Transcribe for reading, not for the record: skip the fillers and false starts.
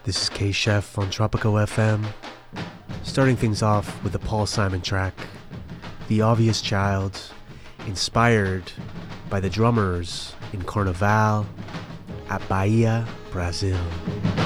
This is K-Chef on Tropico FM, starting things off with the Paul Simon track, The Obvious Child, inspired by the drummers in Carnaval at Bahia, Brazil.